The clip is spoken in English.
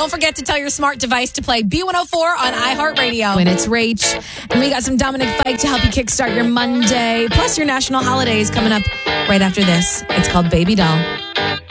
Don't forget to tell your smart device to play B104 on iHeartRadio. And it's Rach. And we got some Dominic Fike to help you kickstart your Monday. Plus your national holidays coming up right after this. It's called Baby Doll.